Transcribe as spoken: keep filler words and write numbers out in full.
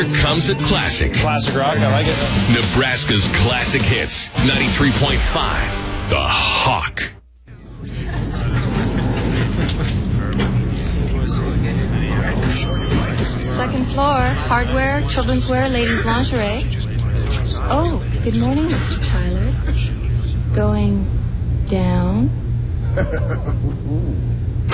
Here comes a classic. Classic rock, I like it. Nebraska's classic hits. ninety-three point five. The Hawk. Second floor, hardware, children's wear, ladies' lingerie. Oh, good morning, Mister Tyler. Going down?